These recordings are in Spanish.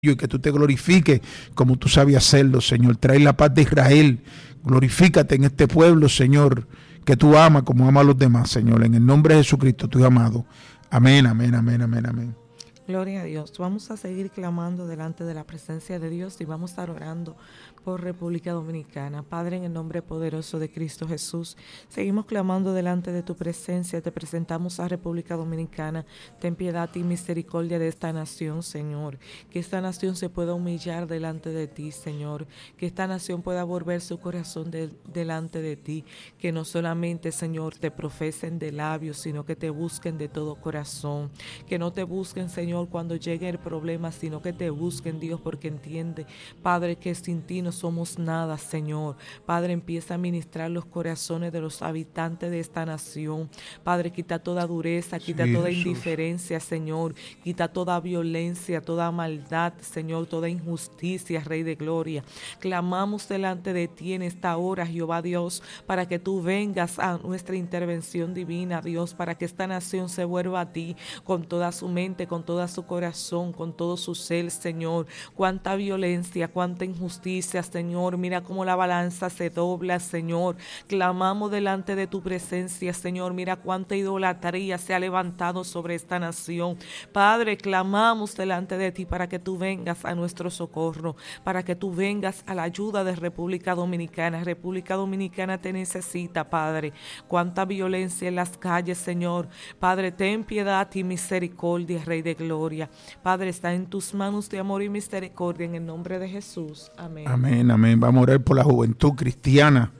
y que tú te glorifiques como tú sabes hacerlo, Señor. Trae la paz de Israel. Glorifícate en este pueblo, Señor, que tú amas como amas a los demás, Señor. En el nombre de Jesucristo, tu amado. Amén, amén, amén, amén, amén. Gloria a Dios. Vamos a seguir clamando delante de la presencia de Dios y vamos a estar orando por República Dominicana. Padre, en el nombre poderoso de Cristo Jesús, seguimos clamando delante de tu presencia. Te presentamos a República Dominicana. Ten piedad y misericordia de esta nación, Señor. Que esta nación se pueda humillar delante de ti, Señor. Que esta nación pueda volver su corazón delante de ti. Que no solamente, Señor, te profesen de labios, sino que te busquen de todo corazón. Que no te busquen, Señor, cuando llegue el problema, sino que te busquen, Dios, porque entiende, Padre, que sin ti no somos nada, Señor. Padre, empieza a ministrar los corazones de los habitantes de esta nación. Padre, quita toda dureza, quita toda indiferencia, Señor. Quita toda violencia, toda maldad, Señor, toda injusticia, Rey de Gloria. Clamamos delante de ti en esta hora, Jehová Dios, para que tú vengas a nuestra intervención divina, Dios, para que esta nación se vuelva a ti con toda su mente, con toda su corazón, con todo su ser, Señor. Cuánta violencia, cuánta injusticia, Señor. Mira cómo la balanza se dobla, Señor. Clamamos delante de tu presencia, Señor. Mira cuánta idolatría se ha levantado sobre esta nación. Padre, clamamos delante de ti para que tú vengas a nuestro socorro, para que tú vengas a la ayuda de República Dominicana. República Dominicana te necesita, Padre. Cuánta violencia en las calles, Señor. Padre, ten piedad y misericordia, Rey de Gloria. Padre, está en tus manos de amor y misericordia, en el nombre de Jesús. Amén. Amén, amén. Vamos a orar por la juventud cristiana.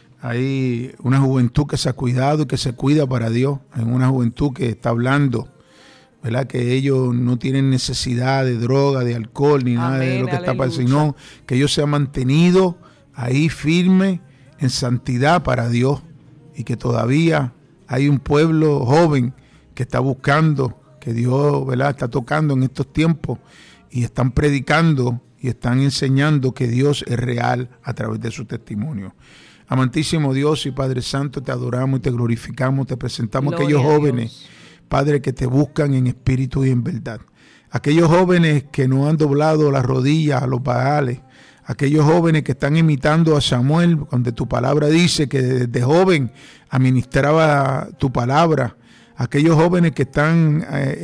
Hay una juventud que se ha cuidado y que se cuida para Dios. Hay una juventud que está hablando, ¿verdad? Que ellos no tienen necesidad de droga, de alcohol, ni nada de lo que está pasando, sino que ellos se han mantenido ahí firme en santidad para Dios, y que todavía hay un pueblo joven que está buscando, que Dios, ¿verdad?, está tocando en estos tiempos, y están predicando y están enseñando que Dios es real a través de su testimonio. Amantísimo Dios y Padre Santo, te adoramos y te glorificamos, te presentamos a aquellos jóvenes, Padre, que te buscan en espíritu y en verdad. Aquellos jóvenes que no han doblado las rodillas a los Baales, aquellos jóvenes que están imitando a Samuel, donde tu palabra dice que desde joven administraba tu palabra. Aquellos jóvenes que están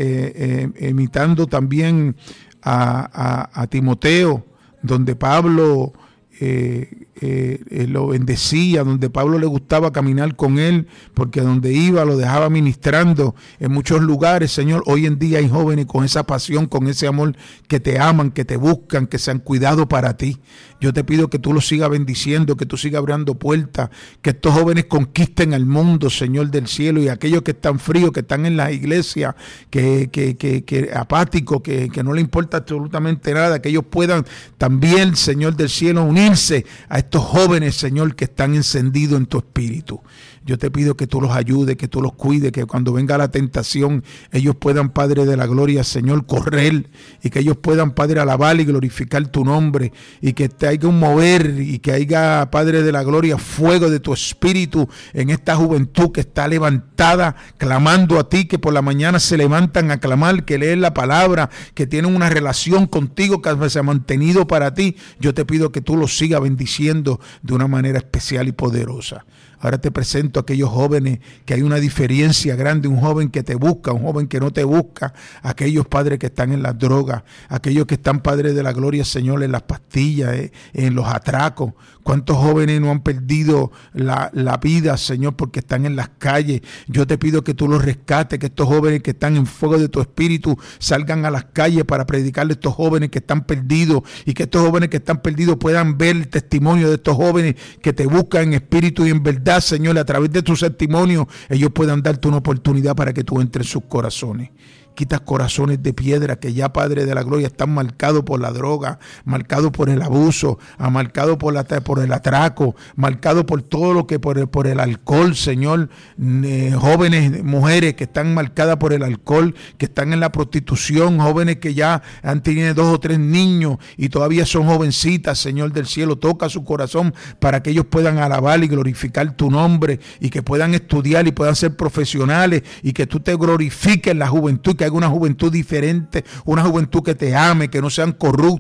imitando también a Timoteo, donde Pablo lo bendecía, donde Pablo le gustaba caminar con él, porque donde iba lo dejaba ministrando en muchos lugares. Señor, hoy en día hay jóvenes con esa pasión, con ese amor, que te aman, que te buscan, que se han cuidado para ti. Yo te pido que tú los sigas bendiciendo, que tú sigas abriendo puertas, que estos jóvenes conquisten al mundo, Señor del cielo, y aquellos que están fríos, que están en las iglesias, que apáticos, que no les importa absolutamente nada, que ellos puedan también, Señor del cielo, unirse a estos jóvenes, Señor, que están encendidos en tu espíritu. Yo te pido que tú los ayudes, que tú los cuides, que cuando venga la tentación, ellos puedan, Padre de la gloria, Señor, correr, y que ellos puedan, Padre, alabar y glorificar tu nombre, y que te haya un mover, y que haya, Padre de la gloria, fuego de tu espíritu en esta juventud que está levantada, clamando a ti, que por la mañana se levantan a clamar, que leen la palabra, que tienen una relación contigo que se ha mantenido para ti. Yo te pido que tú los sigas bendiciendo de una manera especial y poderosa. Ahora te presento a aquellos jóvenes que hay una diferencia grande, un joven que te busca, un joven que no te busca, aquellos padres que están en las drogas, aquellos que están, Padre de la gloria, Señor, en las pastillas, en los atracos. ¿Cuántos jóvenes no han perdido la vida, Señor, porque están en las calles? Yo te pido que tú los rescates, que estos jóvenes que están en fuego de tu espíritu salgan a las calles para predicarle a estos jóvenes que están perdidos, y que estos jóvenes que están perdidos puedan ver el testimonio de estos jóvenes que te buscan en espíritu y en verdad, Señor. A través de tu testimonio ellos puedan darte una oportunidad para que tú entres en sus corazones. Quitas corazones de piedra que ya, Padre de la gloria, están marcados por la droga, marcados por el abuso, marcados por el atraco, marcados por todo lo que por el alcohol, Señor. Jóvenes, mujeres que están marcadas por el alcohol, que están en la prostitución, jóvenes que ya han tenido 2 o 3 niños y todavía son jovencitas, Señor del cielo. Toca su corazón para que ellos puedan alabar y glorificar tu nombre, y que puedan estudiar y puedan ser profesionales, y que tú te glorifiques en la juventud, que haya una juventud diferente, una juventud que te ame, que no sean corruptos,